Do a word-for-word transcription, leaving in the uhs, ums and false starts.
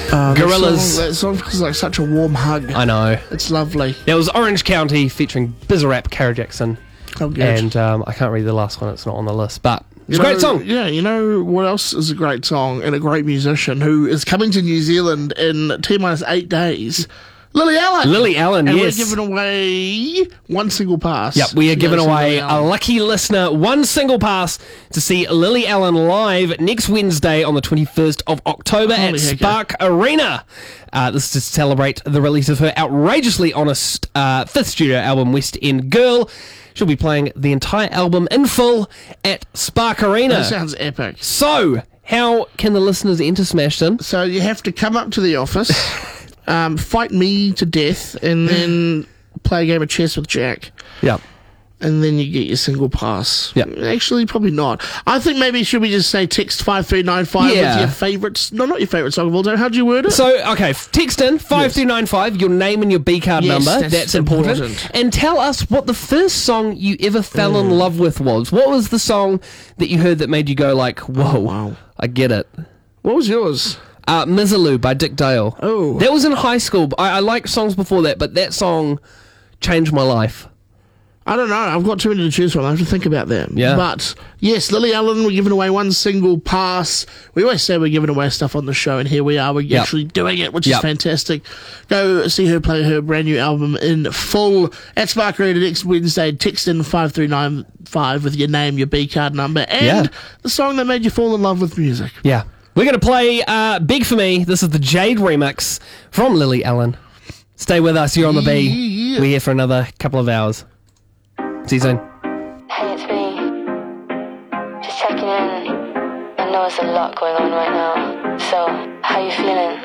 Uh, that Gorillaz. song- That song feels like such a warm hug. I know. It's lovely. That was Orange County featuring Bizarrap, Cara Jackson, Oh, good. and um, I can't read the last one. It's not on the list, but it's You a great know- song. Yeah, you know what else is a great song and a great musician who is coming to New Zealand in T minus eight days? Lily Allen. Lily Allen, and yes. we're giving away one single pass. Yep, we are to giving go see away Lily a Allen. lucky listener one single pass to see Lily Allen live next Wednesday on the twenty-first of October Holy at heck, Spark Arena. Uh, this is to celebrate the release of her outrageously honest uh, fifth studio album, West End Girl. She'll be playing the entire album in full at Spark Arena. That sounds epic. So, how can the listeners enter Smashton? So you have to come up to the office, um, fight me to death, and then play a game of chess with Jack. Yeah. And then you get your single pass. Yep. Actually, probably not. I think maybe should we just say text five three nine five Yeah. with your favourites? No, not your favourite song of all time. How do you word it? So, okay, f- text in five three nine five, your name and your B card Yes, number. that's That's, important. important. And tell us what the first song you ever fell in love with was. What was the song that you heard that made you go like, whoa, wow. I get it. What was yours? Uh, Mizzaloo by Dick Dale. Oh. That was in high school. I, I like songs before that, but that song changed my life. I don't know. I've got too many to choose from. I have to think about them. Yeah. But, yes, Lily Allen, we're giving away one single pass. We always say we're giving away stuff on the show, and here we are. We're Yep. actually doing it, which Yep. is fantastic. Go see her play her brand new album in full at Spark Arena next Wednesday. Text in five three nine five with your name, your B card number, and Yeah. the song that made you fall in love with music. Yeah. We're going to play uh, Big For Me. This is the Jade remix from Lily Allen. Stay with us. You're on the B. Yeah. We're here for another couple of hours. See you soon. Hey, it's me. Just checking in. I know there's a lot going on right now. So, how you feeling?